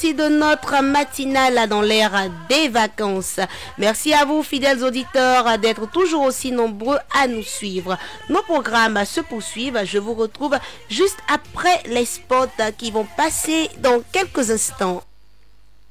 partie de notre matinale dans l'ère des vacances. Merci à vous, fidèles auditeurs, d'être toujours aussi nombreux à nous suivre. Nos programmes se poursuivent. Je vous retrouve juste après les spots qui vont passer dans quelques instants.